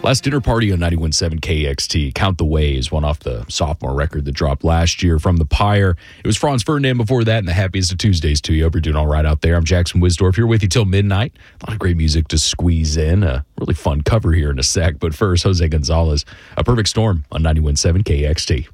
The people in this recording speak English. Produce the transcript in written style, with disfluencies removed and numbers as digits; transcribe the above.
Last Dinner Party on 91.7 KXT. Count the Ways, one off the sophomore record that dropped last year from The Pyre. It was Franz Ferdinand before that, and the happiest of Tuesdays to you. Hope you're doing all right out there. I'm Jackson Wisdorf here with you till midnight. A lot of great music to squeeze in. A really fun cover here in a sec. But first, Jose Gonzalez, A Perfect Storm on 91.7 KXT.